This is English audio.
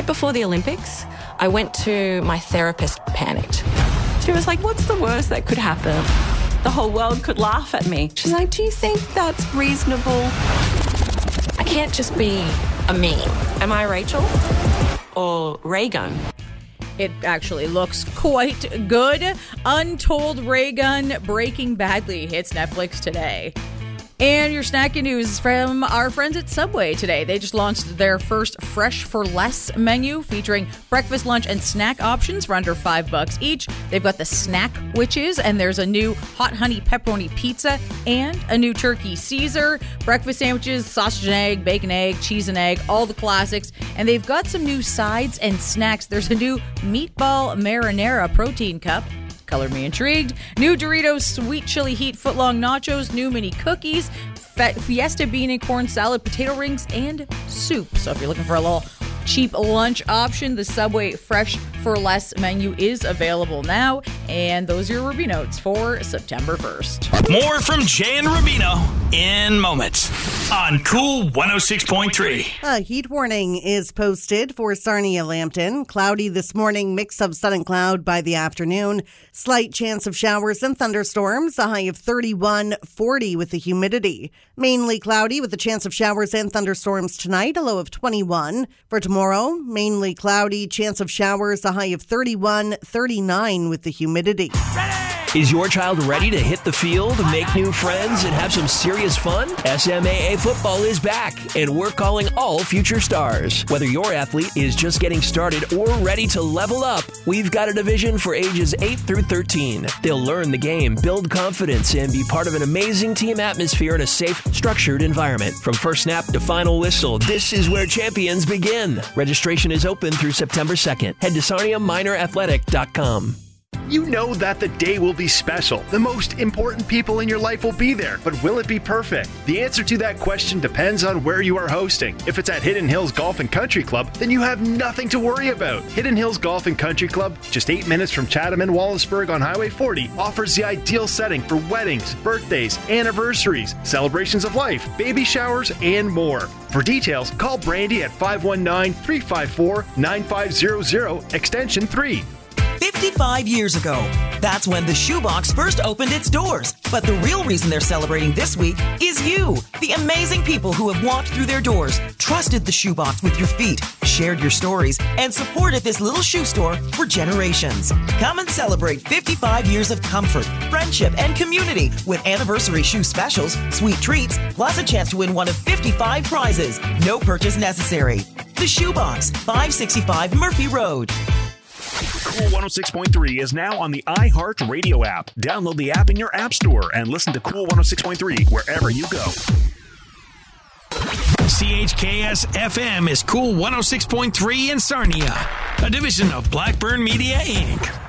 Right before the Olympics, I went to my therapist, panicked. She was like, what's the worst that could happen? The whole world could laugh at me. She's like, do you think that's reasonable? I can't just be a me. Am I Rachel or Raygun? It actually looks quite good. Untold Raygun Breaking Badly hits Netflix today. And your snacking news from our friends at Subway today. They just launched their first Fresh for Less menu featuring breakfast, lunch, and snack options for under $5 each. They've got the Snack Witches, and there's a new hot honey pepperoni pizza and a new turkey Caesar. Breakfast sandwiches, sausage and egg, bacon egg, cheese and egg, all the classics. And they've got some new sides and snacks. There's a new meatball marinara protein cup. Color me intrigued. New Doritos Sweet Chili Heat footlong nachos, new mini cookies, Fiesta bean and corn salad, potato rings, and soup. So if you're looking for a little cheap lunch option, the Subway Fresh for Less menu is available now. And those are your Ruby Notes for September 1st. More from Jay and Rubino in moments on Cool 106.3. A heat warning is posted for Sarnia-Lambton. Cloudy this morning, mix of sun and cloud by the afternoon. Slight chance of showers and thunderstorms, a high of 31-40 with the humidity. Mainly cloudy with a chance of showers and thunderstorms tonight, a low of 21. For tomorrow, mainly cloudy, chance of showers, a high of 31-39 with the humidity. Is your child ready to hit the field, make new friends, and have some serious fun? SMAA football is back, and we're calling all future stars. Whether your athlete is just getting started or ready to level up, we've got a division for ages 8 through 13. They'll learn the game, build confidence, and be part of an amazing team atmosphere in a safe, structured environment. From first snap to final whistle, this is where champions begin. Registration is open through September 2nd. Head to SarniaMinorAthletic.com. You know that the day will be special. The most important people in your life will be there, but will it be perfect? The answer to that question depends on where you are hosting. If it's at Hidden Hills Golf and Country Club, then you have nothing to worry about. Hidden Hills Golf and Country Club, just 8 minutes from Chatham and Wallaceburg on Highway 40, offers the ideal setting for weddings, birthdays, anniversaries, celebrations of life, baby showers, and more. For details, call Brandy at 519-354-9500, extension 3. 55 years ago. That's when the Shoebox first opened its doors. But the real reason they're celebrating this week is you, the amazing people who have walked through their doors, trusted the Shoebox with your feet, shared your stories, and supported this little shoe store for generations. Come and celebrate 55 years of comfort, friendship, and community with anniversary shoe specials, sweet treats, plus a chance to win one of 55 prizes. No purchase necessary. The Shoebox, 565 Murphy Road. Cool 106.3 is now on the iHeart Radio app. Download the app in your app store and listen to Cool 106.3 wherever you go. CHKS FM is Cool 106.3 in Sarnia, a division of Blackburn Media, Inc.